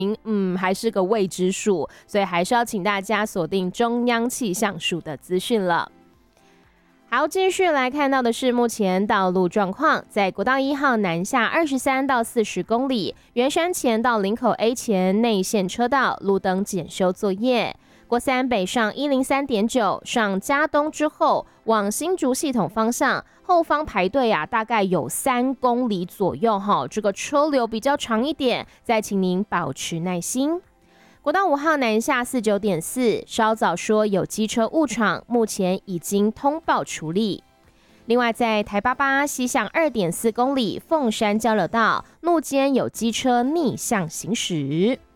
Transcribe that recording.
还是个未知数，所以还是要请大家锁定中央气象署的资讯了。好，继续来看到的是目前道路状况，在国道1号南下23到40公里，圆山前到林口 A 前内线车道路灯检修作业。国3北上103.9，上嘉东之后往新竹系统方向，后方排队大概有3公里左右哈，这个车流比较长一点，再请您保持耐心。国道5号南下49.4，稍早说有机车误闯，目前已经通报处理。另外，在台88西向2.4公里凤山交流道路肩有机车逆向行驶。